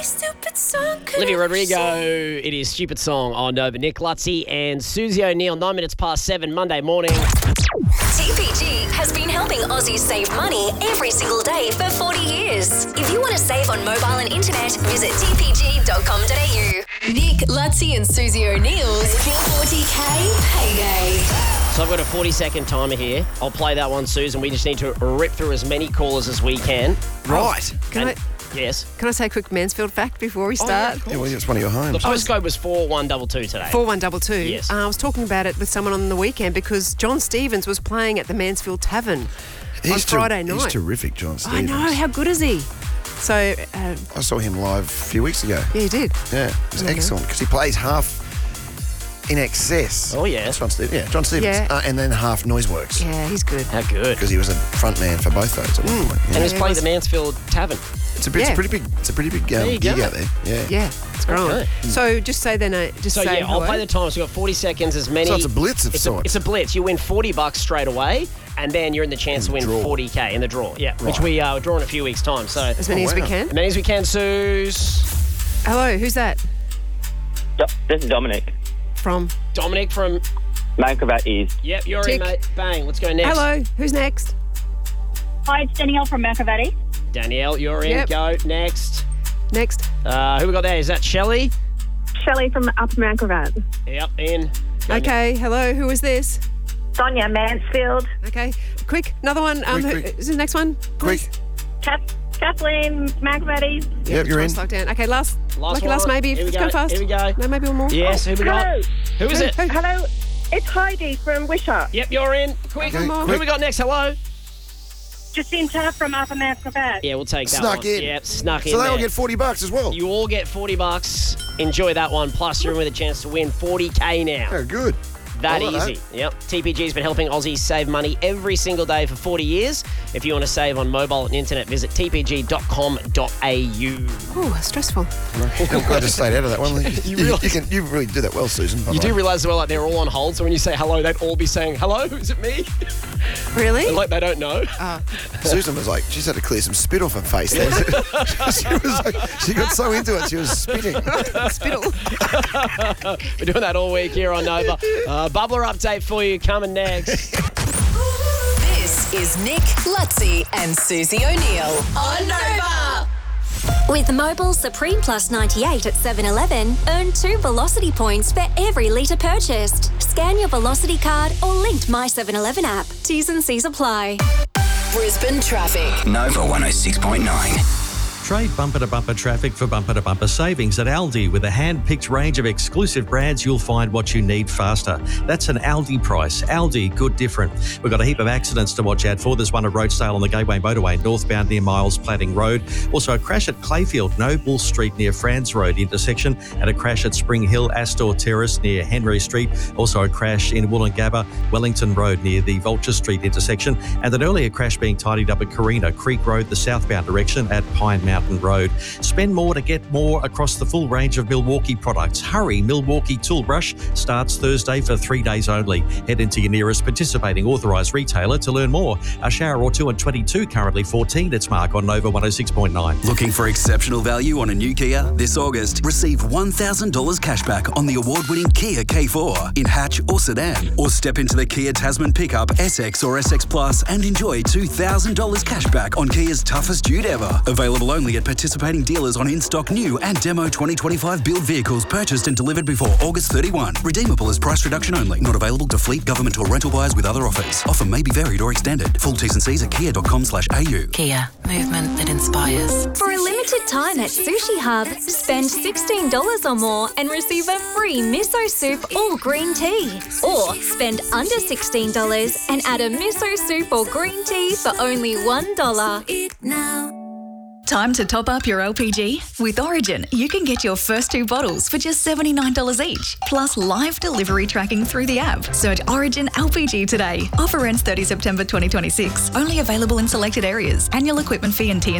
Stupid song. Olivia Rodrigo, it is Stupid Song on Nova. Nick Lutzy and Susie O'Neill, 9 minutes past 7, Monday morning. TPG has been helping Aussies save money every single day for 40 years. If you want to save on mobile and internet, visit tpg.com.au. Nick Lutzy and Susie O'Neill's 40K Payday. So I've got a 40-second timer here. I'll play that one, Susan. We just need to rip through as many callers as we can. Right. Yes. Can I say a quick Mansfield fact before we start? Yeah, well, it's one of your homes. The postcode was 4122 today. 4122. Yes. I was talking about it with someone on the weekend because John Stevens was playing at the Mansfield Tavern on Friday night. He's terrific, John Stevens. I know. How good is he? So... I saw him live a few weeks ago. Yeah, he did. Yeah, it was excellent because he plays half In Excess. Oh, yeah. That's John Stevens. Yeah, John Stevens. Yeah. And then half Noiseworks. Yeah, he's good. How good. Because he was a front man for both those at one point. Yeah. And he's playing the Mansfield Tavern. It's a pretty big gig out there. Yeah. Yeah, it's growing. Okay. So just say then, So say yeah, hello. I'll play the time. So you've got 40 seconds, as many. So it's a blitz of sorts. It's a blitz. You win $40 straight away, and then you're in the chance to win draw. 40K in the draw. Yeah, Right. which we draw in a few weeks' time. So As many as we can. as many as we can, Suze. Hello, who's that? This is Dominic. From? Dominic from... Mankavat East. Yep, you're Tick. in, mate. Bang. Let's go next. Hello, who's next? Hi, it's Danielle from Mankavat. Danielle, you're in. Yep. Go next. Next. Who we got there? Is that Shelley? Shelley from Upper Mankavat. Yep, in. Go Okay, hello, who is this? Sonia Mansfield. Okay, quick, another one. Quick. Is the next one? Quick. Kathleen Mankavat. Yep, you're in. Slow down. Okay, last Last last one. maybe. Here we Let's go. go fast. Here we go. No, maybe one more. Yes, who we got? Hello. Who is it? Hello, it's Heidi from Wishart. Yep, you're in. Quick. Okay, Who quick. we got next? Hello? Jacinta from Upper Mankavat. Yeah, we'll take that Snuck one. in. Yep, snuck in So they all there. get $40 as well. You all get $40. Enjoy that one. Plus, you're in with a chance to win 40K now. Oh, good. That Well done, easy. Yep. TPG's been helping Aussies save money every single day for 40 years. If you want to save on mobile and internet, visit tpg.com.au. Oh, stressful. I'm glad I stayed out of that one. You You really do that well, Susan. by You the do way. realise as well, like, they're all on hold, so when you say hello, they'd all be saying, hello, is it me? Really? Like, they don't know. Susan was like, she's had to clear some spit off her face there. she got so into it, she was spitting. Spittle. We're doing that all week here on Nova. Bubbler update for you coming next. This is Nick Lutzy and Susie O'Neill on Nova. With Mobile Supreme Plus 98 at 7-Eleven, earn 2 Velocity points for every litre purchased. Scan your Velocity card or linked My 7-Eleven app. T's and C's apply. Brisbane traffic. Nova 106.9. Trade bumper-to-bumper traffic for bumper-to-bumper savings at Aldi. With a hand-picked range of exclusive brands, you'll find what you need faster. That's an Aldi price. Aldi, good different. We've got a heap of accidents to watch out for. There's one at Roadstale on the Gateway Motorway northbound near Miles Platting Road. Also a crash at Clayfield, Noble Street near Franz Road intersection, and a crash at Spring Hill, Astor Terrace near Henry Street. Also a crash in Wollongabba, Wellington Road near the Vulture Street intersection, and an earlier crash being tidied up at Carina Creek Road, the southbound direction at Pine Mountain Road. Spend more to get more across the full range of Milwaukee products. Hurry, Milwaukee Tool Brush starts Thursday for 3 days only. Head into your nearest participating authorised retailer to learn more. A shower or two at 22, currently 14. It's Mark on Nova 106.9. Looking for exceptional value on a new Kia? This August, receive $1,000 cashback on the award-winning Kia K4 in hatch or sedan. Or step into the Kia Tasman pickup, SX or SX Plus and enjoy $2,000 cashback on Kia's toughest dude ever. Available only at participating dealers on in-stock new and demo 2025 build vehicles purchased and delivered before August 31. Redeemable as price reduction only. Not available to fleet, government or rental buyers with other offers. Offer may be varied or extended. Full T's and C's at kia.com/au. Kia, movement that inspires. For a limited time at Sushi Hub, spend $16 or more and receive a free miso soup or green tea. Or spend under $16 and add a miso soup or green tea for only $1. Time to top up your LPG? With Origin, you can get your first 2 bottles for just $79 each, plus live delivery tracking through the app. Search Origin LPG today. Offer ends 30 September 2026. Only available in selected areas. Annual equipment fee and T